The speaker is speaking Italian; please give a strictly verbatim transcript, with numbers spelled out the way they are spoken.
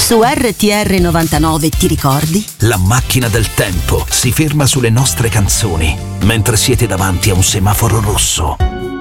Su R T R novantanove ti ricordi? La macchina del tempo si ferma sulle nostre canzoni mentre siete davanti a un semaforo rosso.